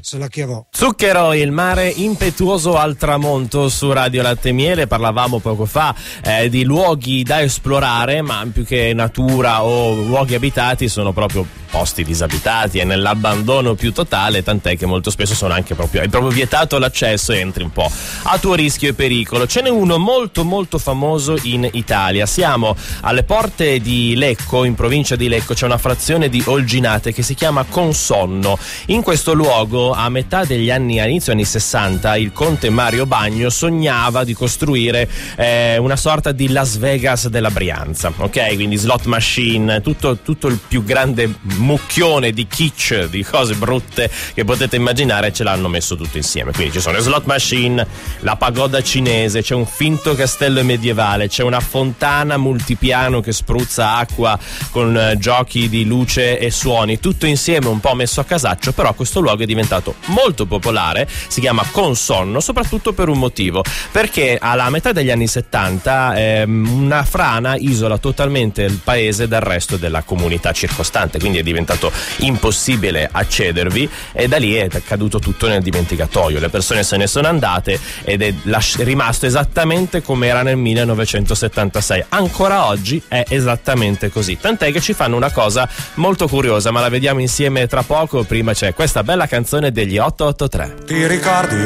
se la chiavò. Zucchero, il mare impetuoso al tramonto su Radio Latte e Miele. Parlavamo poco fa di luoghi da esplorare, ma più che natura o luoghi abitati sono proprio posti disabitati e nell'abbandono più totale, tant'è che molto spesso sono anche è proprio vietato l'accesso e entri un po' a tuo rischio e pericolo. Ce n'è uno molto molto famoso in Italia. Siamo alle porte di Lecco, in provincia di Lecco. C'è una frazione di Olginate che si chiama Consonno. In questo luogo, a metà degli inizio anni 60, il conte Mario Bagno sognava di costruire una sorta di Las Vegas della Brianza, ok? Quindi slot machine, tutto il più grande mucchione di kitsch, di cose brutte che potete immaginare, ce l'hanno messo tutto insieme. Quindi ci sono le slot machine, la pagoda cinese, c'è un finto castello medievale, c'è una fontana multipiano che spruzza acqua con giochi di luce e suoni, tutto insieme un po' messo a casaccio. Però questo luogo è diventato molto popolare, si chiama Consonno soprattutto per un motivo, perché alla metà degli anni 70 una frana isola totalmente il paese dal resto della comunità circostante, quindi è diventato impossibile accedervi e da lì è caduto tutto nel dimenticatoio. Le persone se ne sono andate ed è rimasto esattamente come era nel 1976. Ancora oggi è esattamente così, tant'è che ci fanno una cosa molto curiosa, ma la vediamo insieme tra poco. Prima c'è questa bella canzone degli 883. Ti ricordi